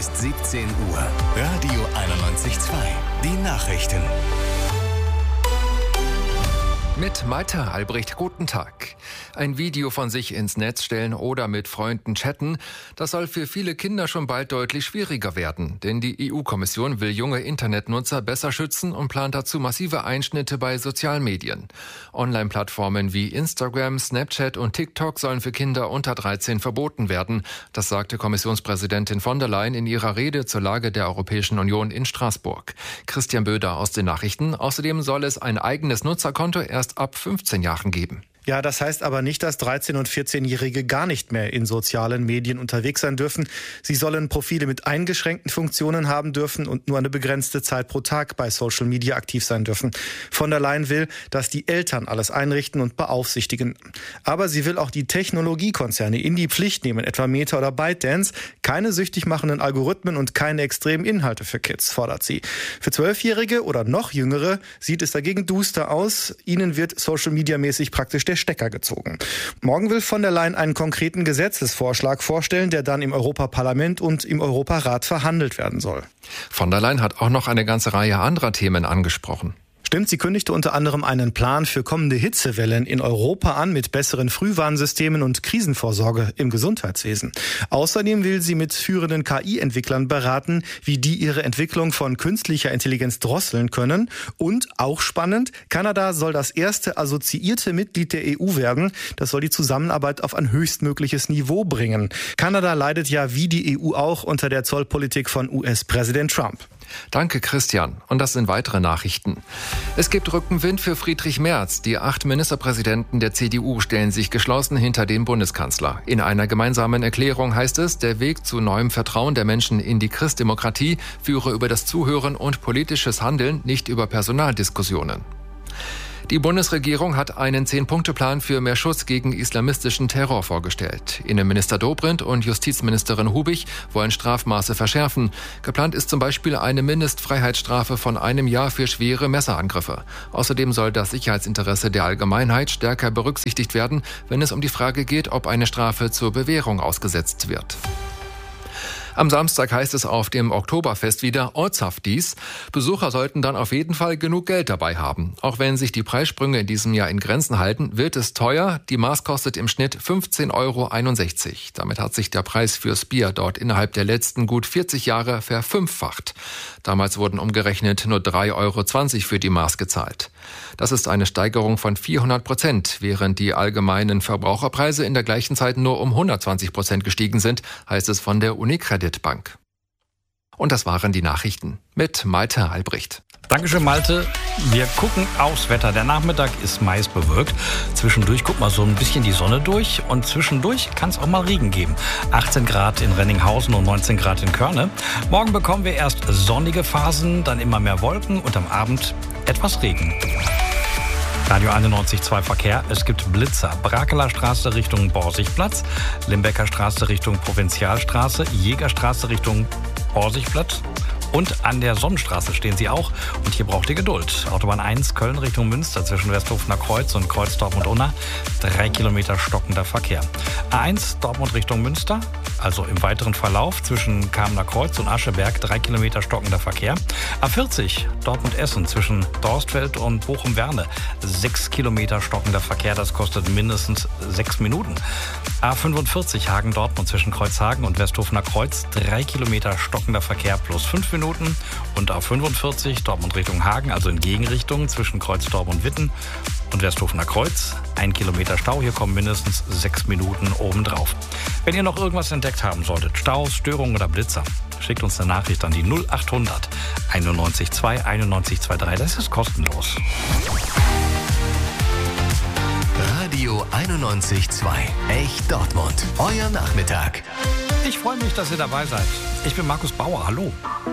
17 Uhr. Radio 91.2. Die Nachrichten. Mit Malte Albrecht, guten Tag. Ein Video von sich ins Netz stellen oder mit Freunden chatten, das soll für viele Kinder schon bald deutlich schwieriger werden. Denn die EU-Kommission will junge Internetnutzer besser schützen und plant dazu massive Einschnitte bei Sozialmedien. Online-Plattformen wie Instagram, Snapchat und TikTok sollen für Kinder unter 13 verboten werden. Das sagte Kommissionspräsidentin von der Leyen in ihrer Rede zur Lage der Europäischen Union in Straßburg. Christian Böder aus den Nachrichten. Außerdem soll es ein eigenes Nutzerkonto erst ab 15 Jahren geben. Ja, das heißt aber nicht, dass 13- und 14-Jährige gar nicht mehr in sozialen Medien unterwegs sein dürfen. Sie sollen Profile mit eingeschränkten Funktionen haben dürfen und nur eine begrenzte Zeit pro Tag bei Social Media aktiv sein dürfen. Von der Leyen will, dass die Eltern alles einrichten und beaufsichtigen. Aber sie will auch die Technologiekonzerne in die Pflicht nehmen, etwa Meta oder ByteDance. Keine süchtig machenden Algorithmen und keine extremen Inhalte für Kids, fordert sie. Für 12-Jährige oder noch Jüngere sieht es dagegen duster aus. Ihnen wird Social Media mäßig praktisch der Stecker gezogen. Morgen will von der Leyen einen konkreten Gesetzesvorschlag vorstellen, der dann im Europaparlament und im Europarat verhandelt werden soll. Von der Leyen hat auch noch eine ganze Reihe anderer Themen angesprochen. Stimmt, sie kündigte unter anderem einen Plan für kommende Hitzewellen in Europa an mit besseren Frühwarnsystemen und Krisenvorsorge im Gesundheitswesen. Außerdem will sie mit führenden KI-Entwicklern beraten, wie die ihre Entwicklung von künstlicher Intelligenz drosseln können. Und auch spannend, Kanada soll das erste assoziierte Mitglied der EU werden. Das soll die Zusammenarbeit auf ein höchstmögliches Niveau bringen. Kanada leidet ja wie die EU auch unter der Zollpolitik von US-Präsident Trump. Danke, Christian. Und das sind weitere Nachrichten. Es gibt Rückenwind für Friedrich Merz. Die 8 Ministerpräsidenten der CDU stellen sich geschlossen hinter den Bundeskanzler. In einer gemeinsamen Erklärung heißt es, der Weg zu neuem Vertrauen der Menschen in die Christdemokratie führe über das Zuhören und politisches Handeln, nicht über Personaldiskussionen. Die Bundesregierung hat einen 10-Punkte-Plan für mehr Schutz gegen islamistischen Terror vorgestellt. Innenminister Dobrindt und Justizministerin Hubig wollen Strafmaße verschärfen. Geplant ist zum Beispiel eine Mindestfreiheitsstrafe von 1 Jahr für schwere Messerangriffe. Außerdem soll das Sicherheitsinteresse der Allgemeinheit stärker berücksichtigt werden, wenn es um die Frage geht, ob eine Strafe zur Bewährung ausgesetzt wird. Am Samstag heißt es auf dem Oktoberfest wieder Ortshaftis. Besucher sollten dann auf jeden Fall genug Geld dabei haben. Auch wenn sich die Preissprünge in diesem Jahr in Grenzen halten, wird es teuer. Die Maß kostet im Schnitt 15,61 €. Damit hat sich der Preis fürs Bier dort innerhalb der letzten gut 40 Jahre verfünffacht. Damals wurden umgerechnet nur 3,20 € für die Maß gezahlt. Das ist eine Steigerung von 400%, während die allgemeinen Verbraucherpreise in der gleichen Zeit nur um 120% gestiegen sind, heißt es von der Unicredit Bank. Und das waren die Nachrichten mit Malte Albrecht. Dankeschön, Malte. Wir gucken aufs Wetter. Der Nachmittag ist meist bewölkt. Zwischendurch guckt mal so ein bisschen die Sonne durch und zwischendurch kann es auch mal Regen geben. 18 Grad in Renninghausen und 19 Grad in Körne. Morgen bekommen wir erst sonnige Phasen, dann immer mehr Wolken und am Abend etwas Regen. Radio 91.2 Verkehr. Es gibt Blitzer. Brakeler Straße Richtung Borsigplatz, Limbecker Straße Richtung Provinzialstraße, Jägerstraße Richtung Borsigplatz. Und an der Sonnenstraße stehen sie auch. Und hier braucht ihr Geduld. Autobahn 1 Köln Richtung Münster zwischen Westhofener Kreuz und Kreuz Dortmund-Unna. 3 Kilometer stockender Verkehr. A1 Dortmund Richtung Münster. Also im weiteren Verlauf zwischen Kamener Kreuz und Ascheberg 3 Kilometer stockender Verkehr. A40 Dortmund-Essen zwischen Dorstfeld und Bochum-Werne. 6 Kilometer stockender Verkehr. Das kostet mindestens 6 Minuten. A45 Hagen-Dortmund zwischen Kreuzhagen und Westhofener Kreuz. 3 Kilometer stockender Verkehr plus 5 Minuten. Und A45 Dortmund Richtung Hagen, also in Gegenrichtung zwischen Kreuzdorf und Witten und Westhofener Kreuz. 1 Kilometer Stau, hier kommen mindestens 6 Minuten obendrauf. Wenn ihr noch irgendwas entdeckt haben solltet, Staus, Störungen oder Blitzer, schickt uns eine Nachricht an die 0800 91 2 91 23. Das ist kostenlos. Radio 91.2. Echt Dortmund. Euer Nachmittag. Ich freue mich, dass ihr dabei seid. Ich bin Markus Bauer. Hallo.